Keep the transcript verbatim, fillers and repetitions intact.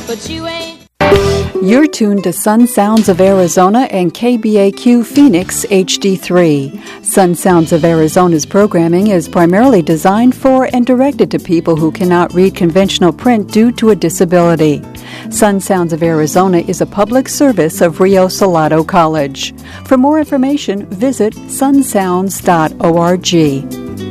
but you ain't. You're tuned to Sun Sounds of Arizona and K B A Q Phoenix H D three. Sun Sounds of Arizona's programming is primarily designed for and directed to people who cannot read conventional print due to a disability. Sun Sounds of Arizona is a public service of Rio Salado College. For more information, visit sun sounds dot org.